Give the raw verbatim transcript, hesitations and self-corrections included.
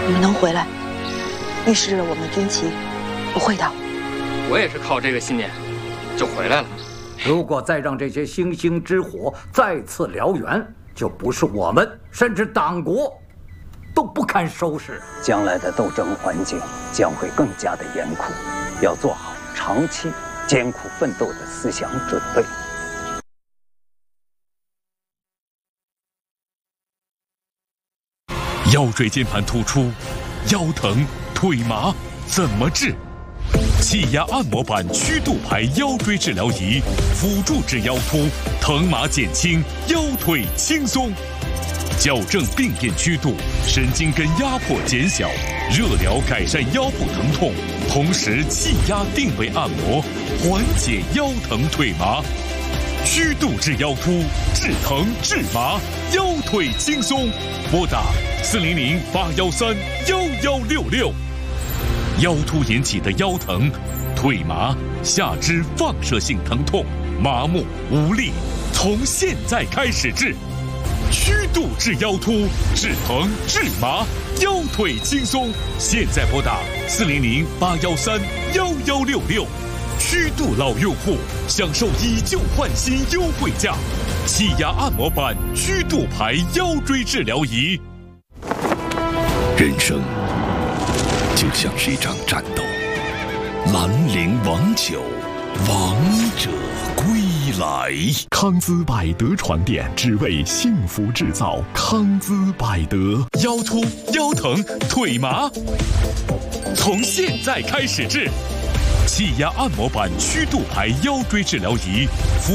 你们能回来，预示着我们军旗不会倒。 我也是靠这个信念就回来了。 如果再让这些星星之火再次燎原，就不是我们，甚至党国都不堪收拾。 将来的斗争环境将会更加的严酷，要做好长期艰苦奋斗的思想准备。 腰椎间盘突出，腰疼腿麻怎么治？气压按摩板曲度排腰椎治疗仪，辅助治腰突，疼麻减轻，腰腿轻松。矫正病变曲度，神经根压迫减小，热疗改善腰部疼痛，同时气压定位按摩，缓解腰疼腿麻。曲度治腰突，治疼治麻，腰腿轻松。拨打四零零八幺三幺幺六六。腰突引起的腰疼、腿麻、下肢放射性疼痛、麻木无力，从现在开始治。曲度治腰突，治疼治麻，腰腿轻松。现在拨打四零零八幺三幺幺六六。曲度老用户享受以旧换新优惠价，气压按摩板曲度排腰椎治疗仪。 人生就像是一场战斗，兰陵王酒，王者归来。 康姿百德床垫，只为幸福制造。康姿百德， 腰突、腰疼、腿麻，从现在开始治。气压按摩板曲度排腰椎治疗仪。